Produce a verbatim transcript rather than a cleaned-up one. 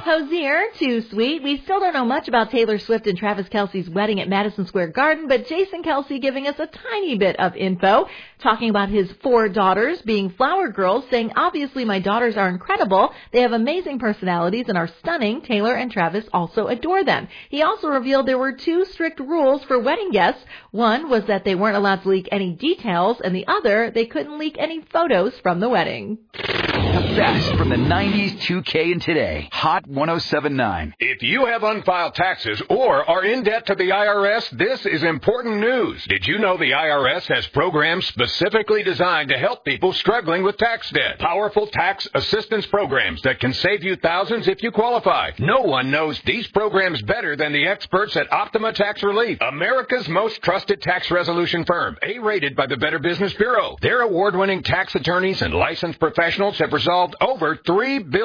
Hosier, too sweet. We still don't know much about Taylor Swift and Travis Kelce's wedding at Madison Square Garden, but Jason Kelce giving us a tiny bit of info, talking about his four daughters being flower girls, saying, obviously my daughters are incredible. They have amazing personalities and are stunning. Taylor and Travis also adore them. He also revealed there were two strict rules for wedding guests. One was that they weren't allowed to leak any details, and the other, they couldn't leak any photos from the wedding. The best from the nineties, two K, and today. Hot one oh seven point nine. If you have unfiled taxes or are in debt to the I R S, this is important news. Did you know the I R S has programs specifically designed to help people struggling with tax debt? Powerful tax assistance programs that can save you thousands if you qualify. No one knows these programs better than the experts at Optima Tax Relief, America's most trusted tax resolution firm, A-rated by the Better Business Bureau. Their award-winning tax attorneys and licensed professionals have resolved over three billion dollars